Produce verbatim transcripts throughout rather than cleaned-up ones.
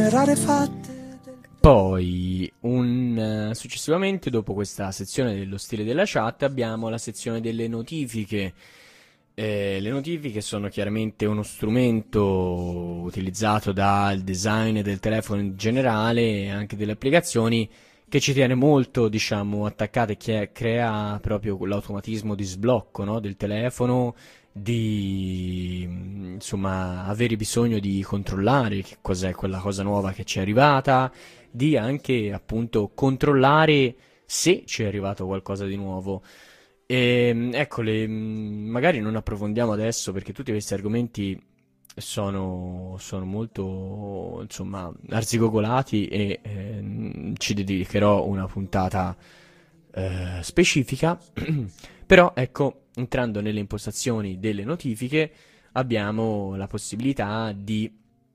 rarefatte. Poi, un, eh, successivamente, dopo questa sezione dello stile della chat, abbiamo la sezione delle notifiche. Eh, le notifiche sono chiaramente uno strumento utilizzato dal design del telefono in generale e anche delle applicazioni che ci tiene molto, diciamo, attaccate, che crea proprio l'automatismo di sblocco, no, del telefono, di mm, insomma avere bisogno di controllare che cos'è quella cosa nuova che ci è arrivata, di anche appunto controllare se ci è arrivato qualcosa di nuovo. E, ecco, le, mh, magari non approfondiamo adesso perché tutti questi argomenti sono, sono molto, insomma, arzigogolati e ehm, ci dedicherò una puntata eh, specifica. Però, ecco, entrando nelle impostazioni delle notifiche, abbiamo la possibilità di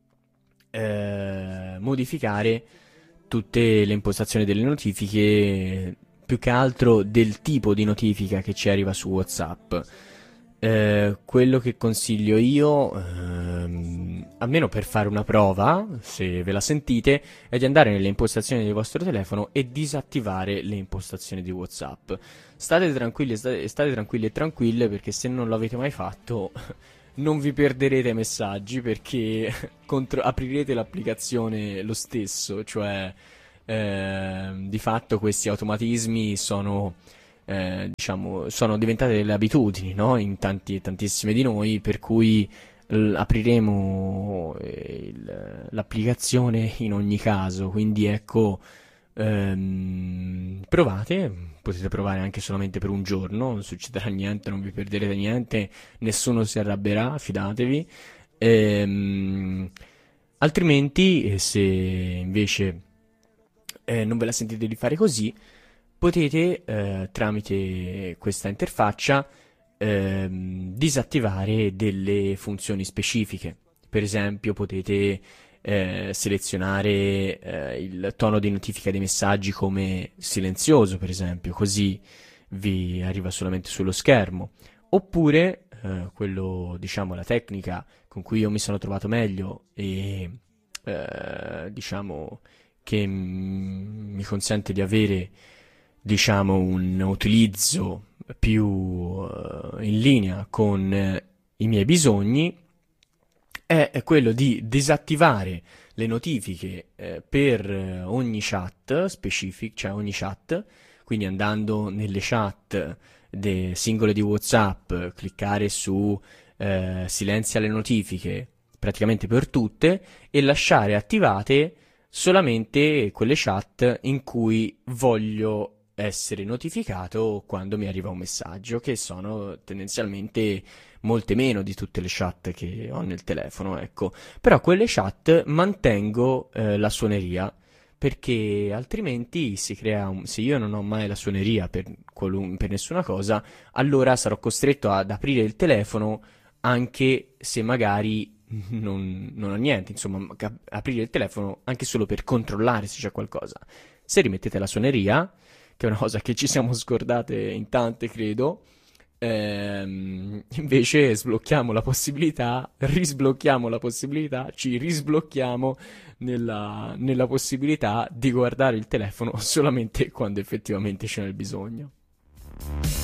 eh, modificare tutte le impostazioni delle notifiche, più che altro del tipo di notifica che ci arriva su WhatsApp. Eh, quello che consiglio io, ehm, almeno per fare una prova, se ve la sentite, è di andare nelle impostazioni del vostro telefono e disattivare le impostazioni di WhatsApp. State tranquilli, state, state tranquilli e tranquille, perché se non l'avete mai fatto non vi perderete messaggi, perché contro- aprirete l'applicazione lo stesso, cioè eh, di fatto questi automatismi sono, eh, diciamo, sono diventate delle abitudini, no? In tanti, tantissime di noi, per cui l- apriremo eh, il- l'applicazione in ogni caso, quindi ecco, ehm, provate, potete provare anche solamente per un giorno, non succederà niente, non vi perderete niente, nessuno si arrabbierà, fidatevi. Ehm, altrimenti, eh, se invece eh, non ve la sentite di fare così, potete eh, tramite questa interfaccia ehm, disattivare delle funzioni specifiche. Per esempio, potete eh, selezionare eh, il tono di notifica dei messaggi come silenzioso, per esempio, così vi arriva solamente sullo schermo. Oppure, eh, quello, diciamo, la tecnica con cui io mi sono trovato meglio e eh, diciamo che mm, mi consente di avere, diciamo, un utilizzo più eh, in linea con eh, i miei bisogni, è, è quello di disattivare le notifiche eh, per eh, ogni chat specific, cioè ogni chat, quindi andando nelle chat de- singole di WhatsApp, cliccare su eh, silenzia le notifiche praticamente per tutte e lasciare attivate solamente quelle chat in cui voglio essere notificato quando mi arriva un messaggio, che sono tendenzialmente molte meno di tutte le chat che ho nel telefono, ecco. Però quelle chat mantengo eh, la suoneria, perché altrimenti si crea un... se io non ho mai la suoneria per, qualun- per nessuna cosa, allora sarò costretto ad aprire il telefono anche se magari non, non ho niente, insomma, cap- aprire il telefono anche solo per controllare se c'è qualcosa. Se rimettete la suoneria, che è una cosa che ci siamo scordate in tante, credo, ehm, invece sblocchiamo la possibilità, risblocchiamo la possibilità, ci risblocchiamo nella, nella possibilità di guardare il telefono solamente quando effettivamente ce n'è il bisogno.